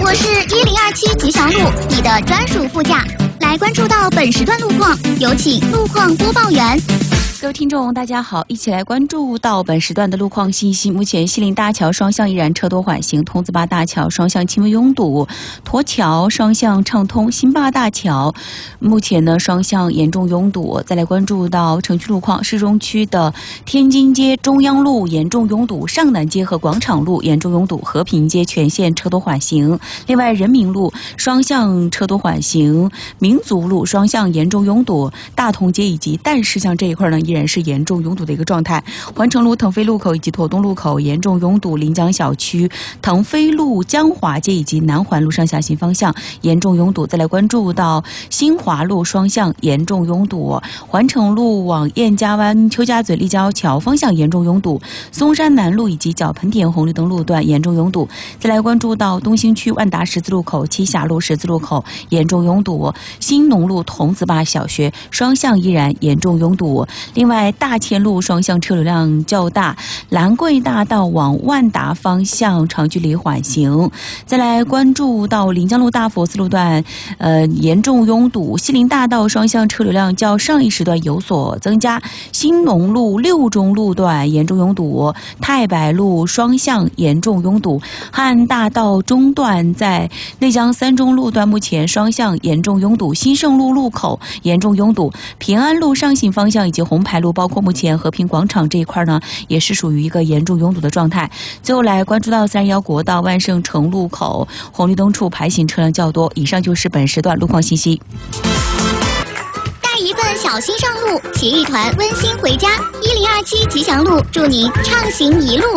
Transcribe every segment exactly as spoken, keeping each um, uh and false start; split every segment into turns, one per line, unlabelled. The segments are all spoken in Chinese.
我是一零二七吉祥路，你的专属副驾。来关注到本时段路况，有请路况播报员。
各位听众大家好，一起来关注到本时段的路况信息。目前西陵大桥双向依然车多缓行，通子坝大桥双向轻微拥堵，沱桥双向畅通，新坝大桥目前呢双向严重拥堵。再来关注到城区路况，市中区的天津街中央路严重拥堵，上南街和广场路严重拥堵，和平街全线车多缓行。另外人民路双向车多缓行，民族路双向严重拥堵，大同街以及但市巷这一块呢依然是严重拥堵的一个状态。环城路腾飞路口以及妥东路口严重拥堵，临江小区腾飞路江华街以及南环路上下行方向严重拥堵。再来关注到新华路双向严重拥堵，环城路往燕家湾邱家嘴立交桥方向严重拥堵，松山南路以及角盆田红绿灯路段严重拥堵。再来关注到东兴区万达十字路口栖霞路十字路口严重拥堵，新农路桐子坝小学双向依然严重拥堵。另外大千路双向车流量较大，兰桂大道往万达方向长距离缓行。再来关注到临江路大佛寺路段呃严重拥堵，西陵大道双向车流量较上一时段有所增加，新农路六中路段严重拥堵，太白路双向严重拥堵，汉大道中段在内江三中路段目前双向严重拥堵，新盛路路口严重拥堵，平安路上行方向以及红牌路包括目前和平广场这一块呢也是属于一个严重拥堵的状态。最后来关注到三幺国道万盛城路口红绿灯处排行车辆较多。以上就是本时段路况信息。
带一份小心上路，骑一团温馨回家。一零二七吉祥路，祝您畅行一路。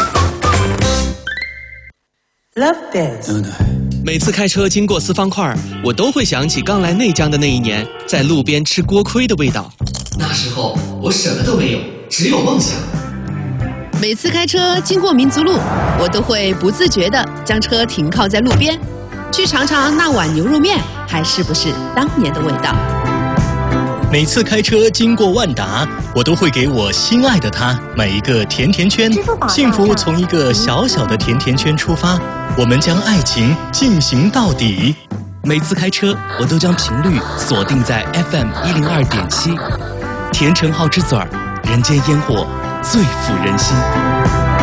Love dance。
每次开车经过四方块，我都会想起刚来内江的那一年，在路边吃锅盔的味道。
那时候我什么都没有，只有梦想。
每次开车经过民族路，我都会不自觉地将车停靠在路边，去尝尝那碗牛肉面还是不是当年的味道。
每次开车经过万达，我都会给我心爱的他买一个甜甜圈。幸福从一个小小的甜甜圈出发，我们将爱情进行到底。
每次开车，我都将频率锁定在 F M 一零二点七，甜橙好之嘴儿，人间烟火最抚人心。